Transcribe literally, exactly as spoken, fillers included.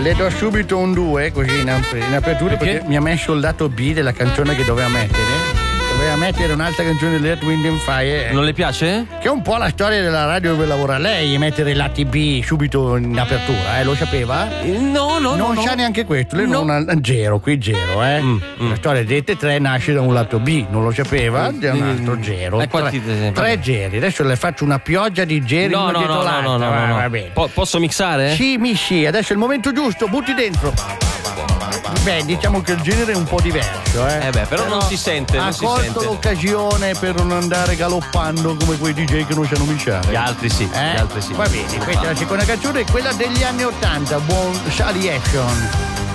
Le do subito un due così in, ap- in apertura perché? perché mi ha messo il lato B della canzone che doveva mettere. Doveva mettere un'altra canzone di Earth, Wind and Fire. Non le piace? Che è un po' la storia della radio dove lavora lei, mettere i lati B subito in apertura, eh? Lo sapeva? No, no, non no. sa no. neanche questo, lei no. non ha zero, qui zero, eh? Mm, mm. La storia dei T tre nasce da un lato B, non lo sapeva, da un altro zero. Eh, quanti tre, tre geri, adesso le faccio una pioggia di geri no, uno no, dietro no, l'altro. no, no, no, no. Va bene. Po- posso mixare? Sì, mi sì, adesso è il momento giusto, butti dentro. Beh, diciamo che il genere è un po' diverso, eh. Eh beh, però, però non si sente, ha non si colto sente. l'occasione per non andare galoppando come quei D J che non sanno mixare. Gli altri sì, eh? gli altri sì. Va bene, questa è la seconda canzone, quella degli anni ottanta, buon Sally Action.